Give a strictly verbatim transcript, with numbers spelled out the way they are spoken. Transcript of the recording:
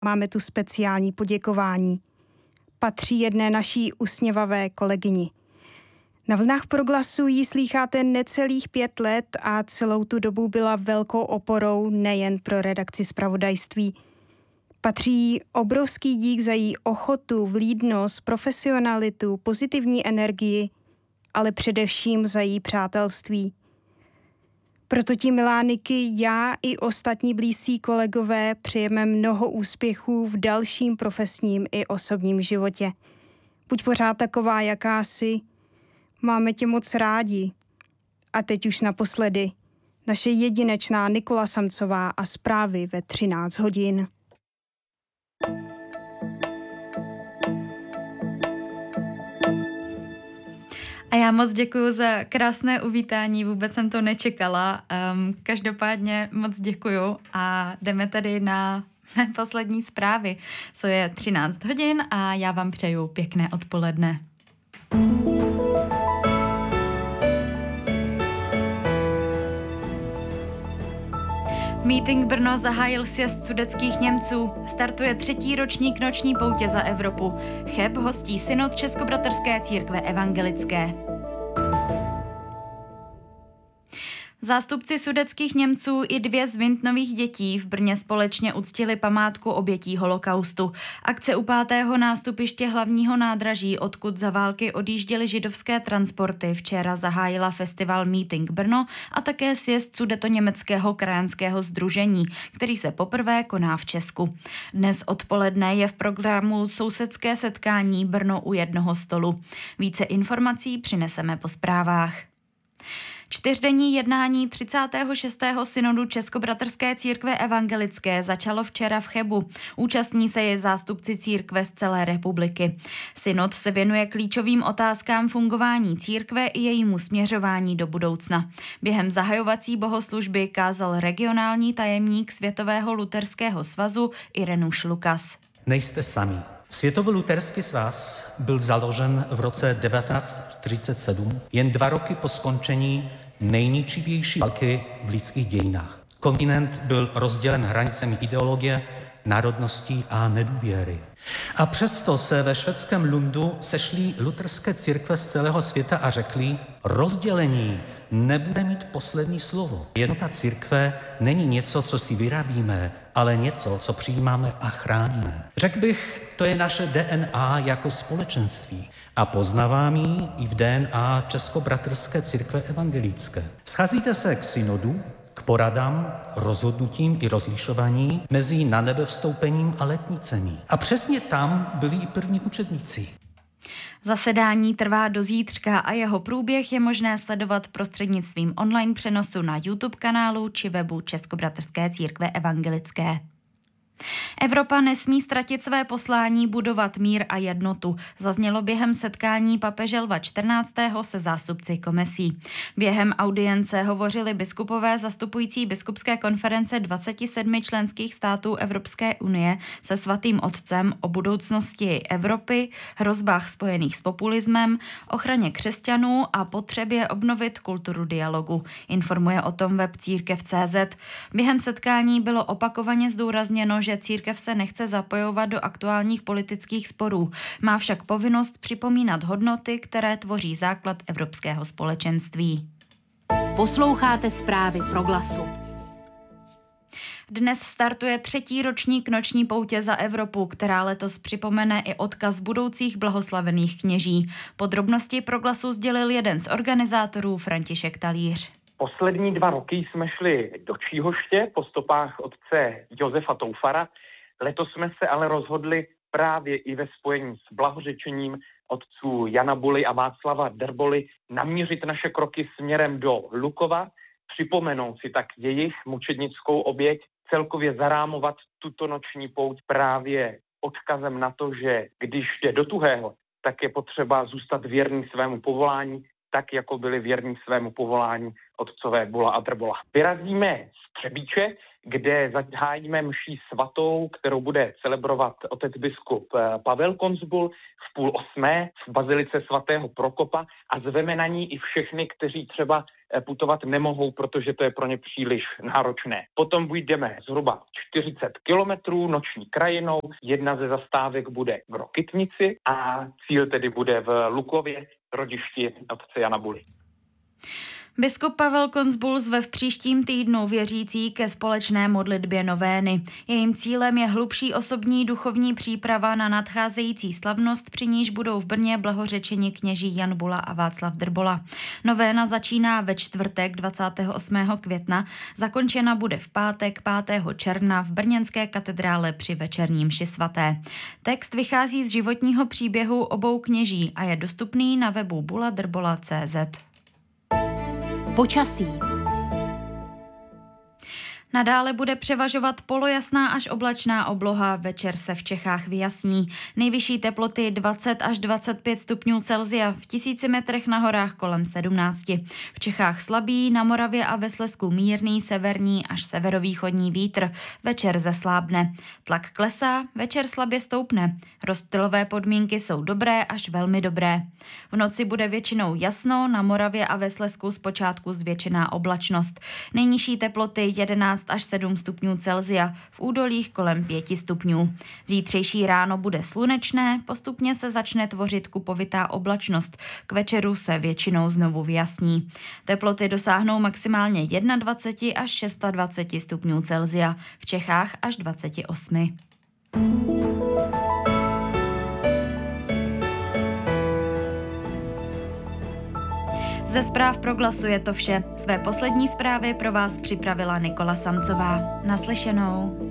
máme tu speciální poděkování. Patří jedné naší usměvavé kolegyni. Na vlnách Proglasu ji slýcháte necelých pět let a celou tu dobu byla velkou oporou nejen pro redakci zpravodajství. Patří jí obrovský dík za její ochotu, vlídnost, profesionalitu, pozitivní energii, ale především za její přátelství. Proto ti, Milániky, já i ostatní blízcí kolegové přejeme mnoho úspěchů v dalším profesním i osobním životě. Buď pořád taková, jaká jsi. Máme tě moc rádi. A teď už naposledy. Naše jedinečná Nikola Samcová a zprávy ve třináct hodin. A já moc děkuji za krásné uvítání, vůbec jsem to nečekala. Um, každopádně moc děkuji a jdeme tady na mé poslední zprávy. Co je třináct hodin a já vám přeju pěkné odpoledne. Meeting Brno zahájil sjezd sudetských Němců. Startuje třetí ročník noční poutě za Evropu. Cheb hostí synod Českobratrské církve evangelické. Zástupci sudetských Němců i dvě z Vintnových dětí v Brně společně uctili památku obětí holokaustu. Akce u pátého nástupiště hlavního nádraží, odkud za války odjížděly židovské transporty, včera zahájila festival Meeting Brno a také sjezd Sudetoněmeckého krajanského sdružení, který se poprvé koná v Česku. Dnes odpoledne je v programu sousedské setkání Brno u jednoho stolu. Více informací přineseme po zprávách. Čtyřdenní jednání třicátého šestého synodu Českobratrské církve evangelické začalo včera v Chebu. Účastní se je zástupci církve z celé republiky. Synod se věnuje klíčovým otázkám fungování církve i jejímu směřování do budoucna. Během zahajovací bohoslužby kázal regionální tajemník Světového luterského svazu Ireneusz Lukas. Nejste sami. Světový luterský svaz byl založen v roce devatenáct třicet sedm, jen dva roky po skončení nejničivější války v lidských dějinách. Kontinent byl rozdělen hranicemi ideologie, národností a nedůvěry. A přesto se ve švédském Lundu sešly luterské církve z celého světa a řekli, rozdělení nebude mít poslední slovo. Jednota církve není něco, co si vyrábíme, ale něco, co přijímáme a chráníme. Řekl bych, to je naše D N A jako společenství a poznávám ji i v D N A Českobratrské církve evangelické. Scházíte se k synodu, k poradám, rozhodnutím i rozlišování mezi na nebe vstoupením a letnicemi. A přesně tam byli i první učedníci. Zasedání trvá do zítřka a jeho průběh je možné sledovat prostřednictvím online přenosu na YouTube kanálu či webu Českobratrské církve evangelické. Evropa nesmí ztratit své poslání budovat mír a jednotu, zaznělo během setkání papeže Lva čtrnáctého se zástupci komisí. Během audience hovořili biskupové zastupující biskupské konference dvaceti sedmi členských států Evropské unie se svatým otcem o budoucnosti Evropy, hrozbách spojených s populismem, ochraně křesťanů a potřebě obnovit kulturu dialogu. Informuje o tom web církev tečka cé zet. Během setkání bylo opakovaně zdůrazněno, že církev se nechce zapojovat do aktuálních politických sporů. Má však povinnost připomínat hodnoty, které tvoří základ evropského společenství. Posloucháte zprávy Proglasu. Dnes startuje třetí ročník noční poutě za Evropu, která letos připomene i odkaz budoucích blahoslavených kněží. Podrobnosti Proglasu sdělil jeden z organizátorů František Talíř. Poslední dva roky jsme šli do Číhoště po stopách otce Josefa Toufara. Letos jsme se ale rozhodli právě i ve spojení s blahořečením otců Jana Buly a Václava Derboly namířit naše kroky směrem do Lukova, připomenout si tak jejich mučednickou oběť, celkově zarámovat tuto noční pouť právě odkazem na to, že když jde do tuhého, tak je potřeba zůstat věrný svému povolání, tak jako byli věrní svému povolání otcové Bula a Drbola. Vyrazíme z Třebíče, kde zahájíme mší svatou, kterou bude celebrovat otec biskup Pavel Konzbul v půl osmé v bazilice svatého Prokopa a zveme na ní i všechny, kteří třeba putovat nemohou, protože to je pro ně příliš náročné. Potom půjdeme zhruba čtyřicet kilometrů noční krajinou, jedna ze zastávek bude v Rokytnici a cíl tedy bude v Lukově, rodišti otce Jana Buly. Biskup Pavel Konzbul zve v příštím týdnu věřící ke společné modlitbě novény. Jejím cílem je hlubší osobní duchovní příprava na nadcházející slavnost, při níž budou v Brně blahořečeni kněží Jan Bula a Václav Drbola. Novéna začíná ve čtvrtek dvacátého osmého května, zakončena bude v pátek pátého června v brněnské katedrále při večerní mši svaté. Text vychází z životního příběhu obou kněží a je dostupný na webu bula drbola tečka cé zet. Počasí. Nadále bude převažovat polojasná až oblačná obloha, večer se v Čechách vyjasní. Nejvyšší teploty dvacet až dvacet pět stupňů Celsia, v tisíci metrech na horách kolem sedmnáct. V Čechách slabý, na Moravě a ve Slezsku mírný severní až severovýchodní vítr, večer zeslábne. Tlak klesá, večer slabě stoupne. Rozptylové podmínky jsou dobré až velmi dobré. V noci bude většinou jasno, na Moravě a ve Slezsku zpočátku zvětšená oblačnost. Nejnižší teploty jedenáct až sedm stupňů Celsia, v údolích kolem pět stupňů. Zítřejší ráno bude slunečné, postupně se začne tvořit kupovitá oblačnost. K večeru se většinou znovu vyjasní. Teploty dosáhnou maximálně dvacet jedna až dvacet šest stupňů Celsia, v Čechách až dvacet osm. Ze zpráv Proglasu je to vše. Své poslední zprávy pro vás připravila Nikola Samcová. Naslyšenou.